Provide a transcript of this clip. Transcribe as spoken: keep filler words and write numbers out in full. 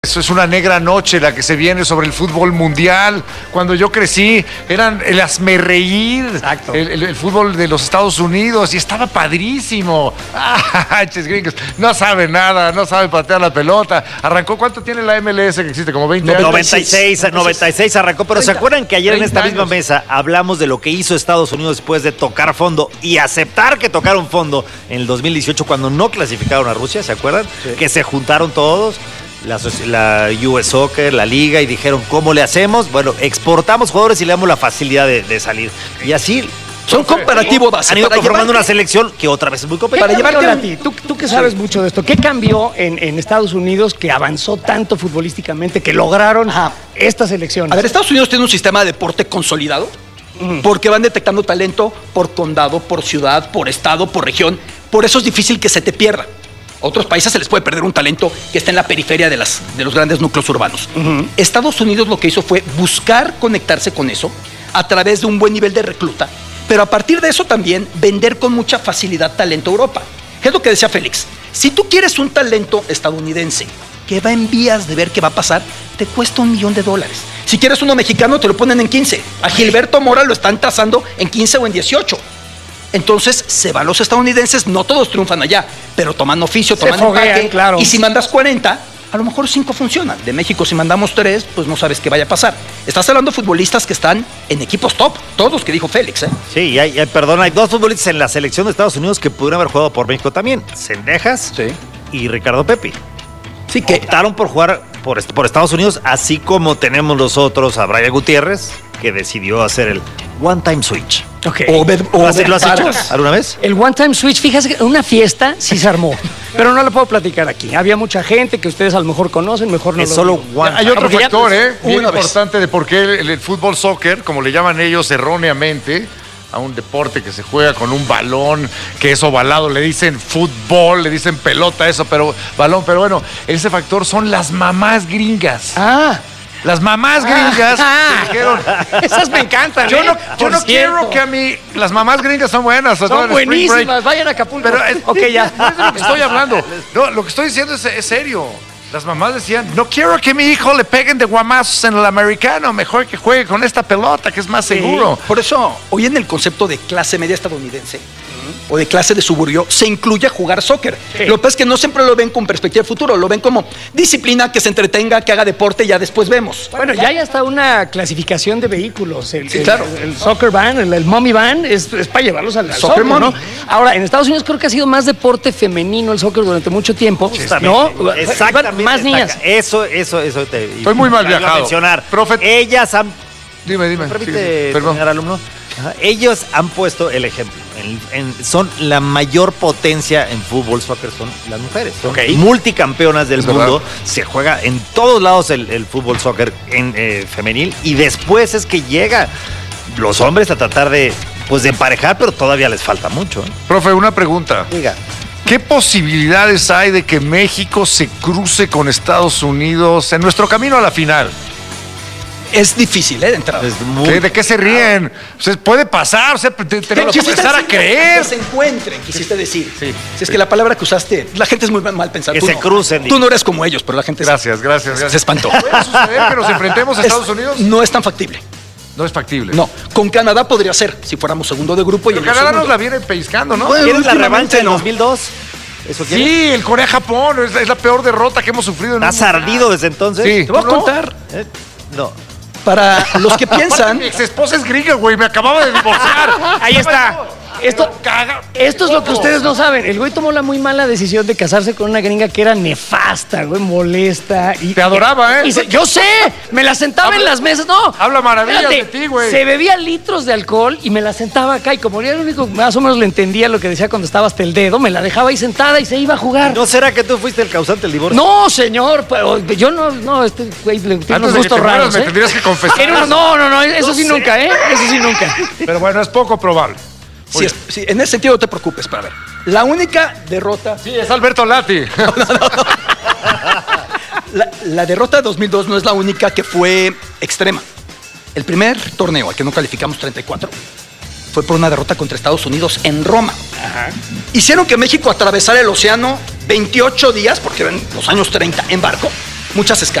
Eso es una negra noche la que se viene sobre el fútbol mundial. Cuando yo crecí, eran el hazmerreír, el, el, el fútbol de los Estados Unidos, y estaba padrísimo. Ah, ches gringos, no sabe nada, no sabe patear la pelota. Arrancó, ¿cuánto tiene la M L S que existe? Como veinte años. noventa y seis, noventa y seis arrancó, pero ¿se acuerdan que ayer en esta misma mesa hablamos de lo que hizo Estados Unidos después de tocar fondo y aceptar que tocaron fondo en el dos mil dieciocho cuando no clasificaron a Rusia? ¿Se acuerdan? Sí. Que se juntaron todos. La, la U S Soccer, la liga, y dijeron, ¿cómo le hacemos? Bueno, exportamos jugadores y le damos la facilidad de, de salir. Y así son comparativos base. Han ido conformando una selección que otra vez es muy competitiva. Para llevarte a ti, tú, tú que sabes sí. mucho de esto, ¿qué cambió en, en Estados Unidos que avanzó tanto futbolísticamente que lograron Ajá. estas elecciones? A ver, Estados Unidos tiene un sistema de deporte consolidado uh-huh. porque van detectando talento por condado, por ciudad, por estado, por región. Por eso es difícil que se te pierda. A otros países se les puede perder un talento que está en la periferia de, las, de los grandes núcleos urbanos. Uh-huh. Estados Unidos lo que hizo fue buscar conectarse con eso a través de un buen nivel de recluta, pero a partir de eso también vender con mucha facilidad talento a Europa. ¿Qué es lo que decía Félix? Si tú quieres un talento estadounidense que va en vías de ver qué va a pasar, te cuesta un millón de dólares. Si quieres uno mexicano, te lo ponen en quince. A Gilberto Mora lo están tasando en quince o en dieciocho. Entonces se van los estadounidenses, no todos triunfan allá, pero toman oficio, toman empaque, claro. Y si mandas cuarenta, a lo mejor cinco funcionan. De México, si mandamos tres, pues no sabes qué vaya a pasar. Estás hablando de futbolistas que están en equipos top, todos que dijo Félix, ¿eh? Sí, hay, hay, perdón, hay dos futbolistas en la selección de Estados Unidos que pudieron haber jugado por México también, Cendejas sí. y Ricardo Pepi. Sí, que optaron por jugar por, por Estados Unidos, así como tenemos nosotros a Brian Gutiérrez, que decidió hacer el One Time Switch. Okay. O, o, o ¿Lo has hecho alguna vez? El One Time Switch, fíjate que una fiesta sí se armó, pero no lo puedo platicar aquí. Había mucha gente que ustedes a lo mejor conocen, mejor no es lo solo digo. one Hay otro Porque factor, ya, ¿eh? Bien importante vez. de por qué el, el fútbol soccer, como le llaman ellos erróneamente, a un deporte que se juega con un balón que es ovalado, le dicen fútbol, le dicen pelota, eso, pero balón, pero bueno, ese factor son las mamás gringas. Ah. Las mamás gringas ah, que dijeron, esas me encantan. Yo no, ¿eh? yo no quiero que a mí, las mamás gringas son buenas. Son buenísimas, vayan a Acapulco. Pero es, ok, ya. No es de lo que estoy hablando. No, lo que estoy diciendo es, es serio. Las mamás decían, no quiero que mi hijo le peguen de guamazos en el americano, mejor que juegue con esta pelota, que es más seguro. Sí. Por eso, hoy en el concepto de clase media estadounidense, uh-huh. o de clase de suburbio, se incluye jugar soccer. Sí. Lo que pasa es que no siempre lo ven con perspectiva de futuro, lo ven como disciplina, que se entretenga, que haga deporte, y ya después vemos. Bueno, ya hay hasta una clasificación de vehículos. El, sí, el, claro. El, el soccer van, el, el mommy van, es, es para llevarlos al, al soccer, soccer, ¿no? Ahora, en Estados Unidos creo que ha sido más deporte femenino el soccer durante mucho tiempo, ¿no? Exactamente. Más niñas. Eso, eso, eso. Te, Estoy muy mal viajado. Mencionar. Profe, ellas han... Dime, dime. ¿Me permite, sí, sí, señor alumno? Ajá. Ellos han puesto el ejemplo. En, en, son la mayor potencia en fútbol, soccer, son las mujeres. Son okay. multicampeonas del es mundo. Verdad. Se juega en todos lados el, el fútbol, soccer en, eh, femenil. Y después es que llega los hombres a tratar de, pues, de emparejar, pero todavía les falta mucho. ¿eh? Profe, una pregunta. Diga. ¿Qué posibilidades hay de que México se cruce con Estados Unidos en nuestro camino a la final? Es difícil, ¿eh? De entrada. Muy... ¿De, ¿De qué se ríen? O sea, puede pasar, o sea, tenemos que empezar a creer. Que se encuentren, quisiste decir. Sí, si sí. es que la palabra que usaste, la gente es muy mal pensada. Que tú se no. crucen. Tú no eres como ellos, pero la gente gracias, se, gracias, gracias. se espantó. ¿Puede suceder que nos enfrentemos a Estados es, Unidos? No es tan factible. No es factible. No, con Canadá podría ser, si fuéramos segundo de grupo. Pero y Canadá segundo. nos la viene pellizcando, ¿no? Bueno, ¿quieres la revancha en no. dos mil dos? ¿Eso sí, quieres? El Corea-Japón es, es la peor derrota que hemos sufrido. En ¿Estás ardido desde entonces? Sí. Te voy a ¿No? contar. ¿Eh? No. Para los que piensan... Mi ex esposa es gringa, güey, me acababa de divorciar. Ahí está. Esto, esto es lo que ustedes no saben. El güey tomó la muy mala decisión de casarse con una gringa que era nefasta, güey, molesta. Y, Te adoraba, ¿eh? Y se, yo sé, me la sentaba habla, en las mesas. No. Habla maravillas espérate, de ti, güey. Se bebía litros de alcohol y me la sentaba acá. Y como era el único que más o menos le entendía lo que decía cuando estaba hasta el dedo, me la dejaba ahí sentada y se iba a jugar. ¿No será que tú fuiste el causante del divorcio? No, señor. Yo no, no, este güey le tiene unos gustos raros. Me ¿eh? tendrías que confesar. No, no, no, no, eso no sí sé. nunca, ¿eh? Eso sí nunca. Pero bueno, es poco probable. Sí, es, sí, en ese sentido no te preocupes, para ver. La única derrota... Sí, es Alberto Lati. No, no, no. La, la derrota de dos mil dos no es la única que fue extrema. El primer torneo al que no calificamos treinta y cuatro fue por una derrota contra Estados Unidos en Roma. Ajá. Hicieron que México atravesara el océano veintiocho días, porque eran los años treinta, en barco, muchas escalas.